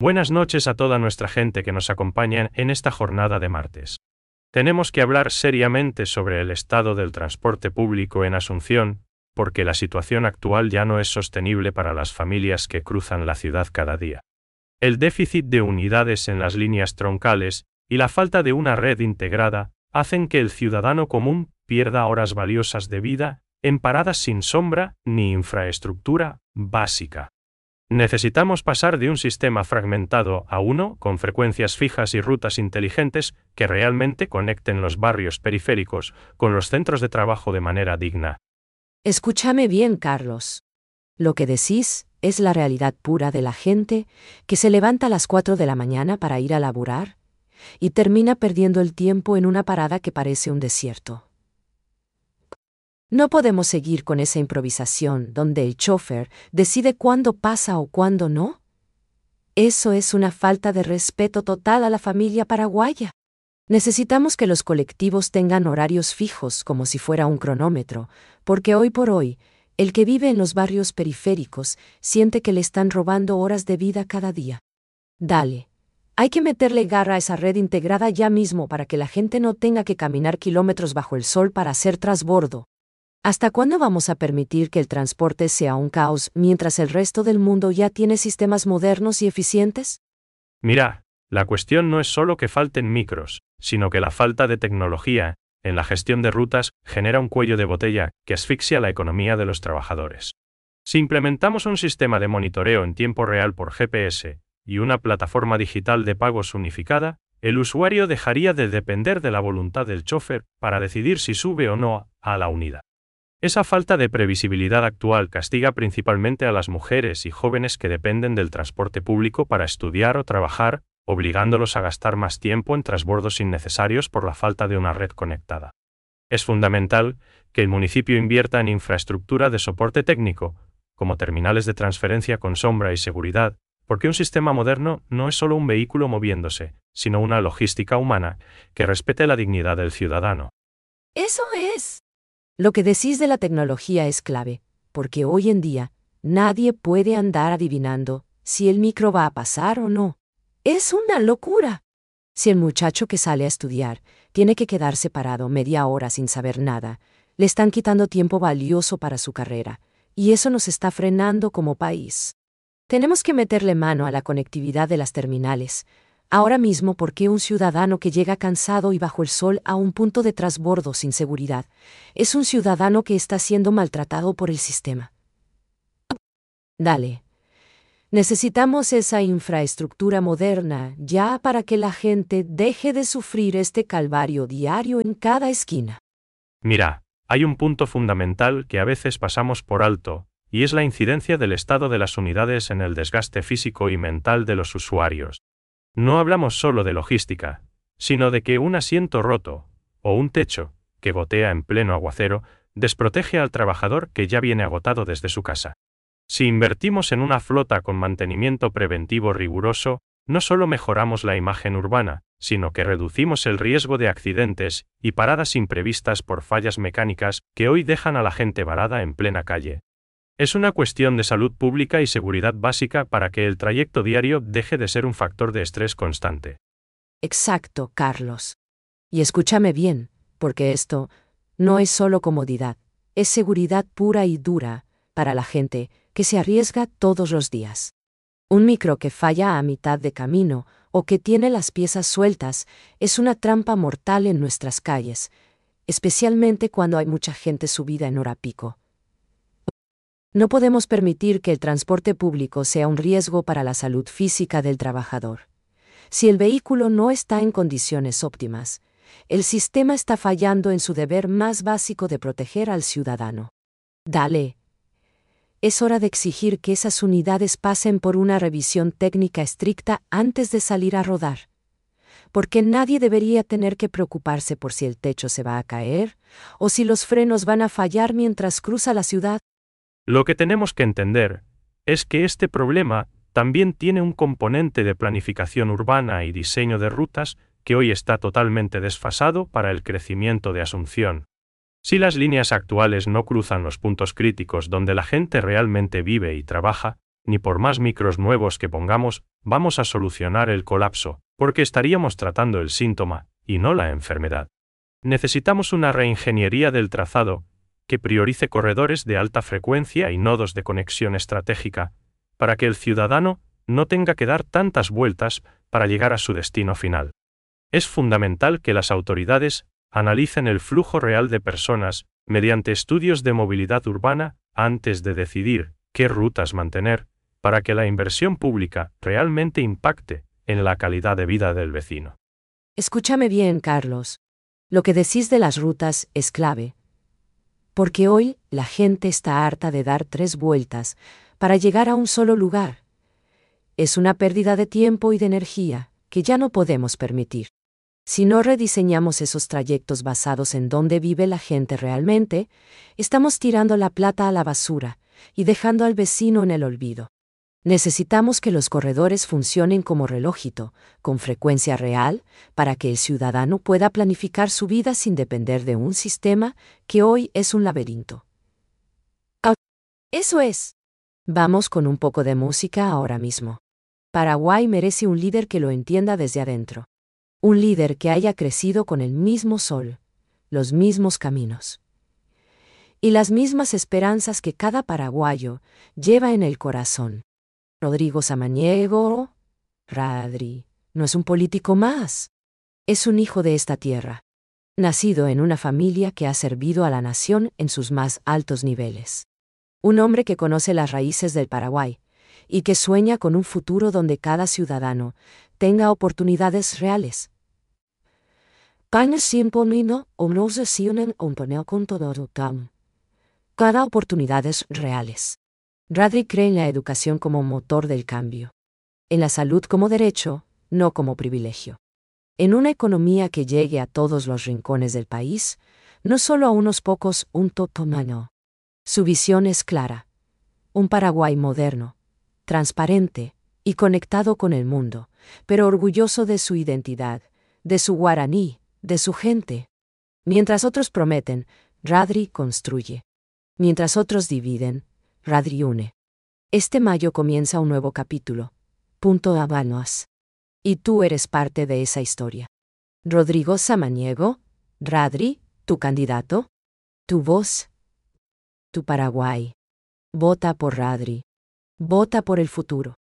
Buenas noches a toda nuestra gente que nos acompaña en esta jornada de martes. Tenemos que hablar seriamente sobre el estado del transporte público en Asunción, porque la situación actual ya no es sostenible para las familias que cruzan la ciudad cada día. El déficit de unidades en las líneas troncales y la falta de una red integrada hacen que el ciudadano común pierda horas valiosas de vida en paradas sin sombra ni infraestructura básica. Necesitamos pasar de un sistema fragmentado a uno con frecuencias fijas y rutas inteligentes que realmente conecten los barrios periféricos con los centros de trabajo de manera digna. Escúchame bien, Carlos. Lo que decís es la realidad pura de la gente que se levanta a las 4 de la mañana para ir a laburar y termina perdiendo el tiempo en una parada que parece un desierto. No podemos seguir con esa improvisación donde el chofer decide cuándo pasa o cuándo no. Eso es una falta de respeto total a la familia paraguaya. Necesitamos que los colectivos tengan horarios fijos como si fuera un cronómetro, porque hoy por hoy, el que vive en los barrios periféricos siente que le están robando horas de vida cada día. Dale. Hay que meterle garra a esa red integrada ya mismo para que la gente no tenga que caminar kilómetros bajo el sol para hacer trasbordo. ¿Hasta cuándo vamos a permitir que el transporte sea un caos mientras el resto del mundo ya tiene sistemas modernos y eficientes? Mira, la cuestión no es solo que falten micros, sino que la falta de tecnología en la gestión de rutas genera un cuello de botella que asfixia la economía de los trabajadores. Si implementamos un sistema de monitoreo en tiempo real por GPS y una plataforma digital de pagos unificada, el usuario dejaría de depender de la voluntad del chofer para decidir si sube o no a la unidad. Esa falta de previsibilidad actual castiga principalmente a las mujeres y jóvenes que dependen del transporte público para estudiar o trabajar, obligándolos a gastar más tiempo en transbordos innecesarios por la falta de una red conectada. Es fundamental que el municipio invierta en infraestructura de soporte técnico, como terminales de transferencia con sombra y seguridad, porque un sistema moderno no es solo un vehículo moviéndose, sino una logística humana que respete la dignidad del ciudadano. Eso es. Lo que decís de la tecnología es clave, porque hoy en día nadie puede andar adivinando si el micro va a pasar o no. Es una locura. Si el muchacho que sale a estudiar tiene que quedarse parado media hora sin saber nada, le están quitando tiempo valioso para su carrera, y eso nos está frenando como país. Tenemos que meterle mano a la conectividad de las terminales. Ahora mismo, porque un ciudadano que llega cansado y bajo el sol a un punto de transbordo sin seguridad es un ciudadano que está siendo maltratado por el sistema. Dale. Necesitamos esa infraestructura moderna ya para que la gente deje de sufrir este calvario diario en cada esquina. Mira, hay un punto fundamental que a veces pasamos por alto, y es la incidencia del estado de las unidades en el desgaste físico y mental de los usuarios. No hablamos solo de logística, sino de que un asiento roto, o un techo, que gotea en pleno aguacero, desprotege al trabajador que ya viene agotado desde su casa. Si invertimos en una flota con mantenimiento preventivo riguroso, no solo mejoramos la imagen urbana, sino que reducimos el riesgo de accidentes y paradas imprevistas por fallas mecánicas que hoy dejan a la gente varada en plena calle. Es una cuestión de salud pública y seguridad básica para que el trayecto diario deje de ser un factor de estrés constante. Exacto, Carlos. Y escúchame bien, porque esto no es solo comodidad, es seguridad pura y dura para la gente que se arriesga todos los días. Un micro que falla a mitad de camino o que tiene las piezas sueltas es una trampa mortal en nuestras calles, especialmente cuando hay mucha gente subida en hora pico. No podemos permitir que el transporte público sea un riesgo para la salud física del trabajador. Si el vehículo no está en condiciones óptimas, el sistema está fallando en su deber más básico de proteger al ciudadano. Dale. Es hora de exigir que esas unidades pasen por una revisión técnica estricta antes de salir a rodar. Porque nadie debería tener que preocuparse por si el techo se va a caer o si los frenos van a fallar mientras cruza la ciudad. Lo que tenemos que entender es que este problema también tiene un componente de planificación urbana y diseño de rutas que hoy está totalmente desfasado para el crecimiento de Asunción. Si las líneas actuales no cruzan los puntos críticos donde la gente realmente vive y trabaja, ni por más micros nuevos que pongamos, vamos a solucionar el colapso, porque estaríamos tratando el síntoma, y no la enfermedad. Necesitamos una reingeniería del trazado, que priorice corredores de alta frecuencia y nodos de conexión estratégica, para que el ciudadano no tenga que dar tantas vueltas para llegar a su destino final. Es fundamental que las autoridades analicen el flujo real de personas mediante estudios de movilidad urbana antes de decidir qué rutas mantener, para que la inversión pública realmente impacte en la calidad de vida del vecino. Escúchame bien, Carlos. Lo que decís de las rutas es clave. Porque hoy la gente está harta de dar 3 vueltas para llegar a un solo lugar. Es una pérdida de tiempo y de energía que ya no podemos permitir. Si no rediseñamos esos trayectos basados en dónde vive la gente realmente, estamos tirando la plata a la basura y dejando al vecino en el olvido. Necesitamos que los corredores funcionen como relojito, con frecuencia real, para que el ciudadano pueda planificar su vida sin depender de un sistema que hoy es un laberinto. Eso es. Vamos con un poco de música ahora mismo. Paraguay merece un líder que lo entienda desde adentro. Un líder que haya crecido con el mismo sol, los mismos caminos y las mismas esperanzas que cada paraguayo lleva en el corazón. Rodrigo Samaniego, Radri, no es un político más. Es un hijo de esta tierra, nacido en una familia que ha servido a la nación en sus más altos niveles. Un hombre que conoce las raíces del Paraguay y que sueña con un futuro donde cada ciudadano tenga oportunidades reales. Cada oportunidades reales. Radri cree en la educación como motor del cambio. En la salud como derecho, no como privilegio. En una economía que llegue a todos los rincones del país, no solo a unos pocos, un totomano. Su visión es clara. Un Paraguay moderno, transparente y conectado con el mundo, pero orgulloso de su identidad, de su guaraní, de su gente. Mientras otros prometen, Radri construye. Mientras otros dividen, Radri une. Este mayo comienza un nuevo capítulo. Punto Habanos. Y tú eres parte de esa historia. Rodrigo Samaniego, Radri, tu candidato, tu voz, tu Paraguay. Vota por Radri. Vota por el futuro.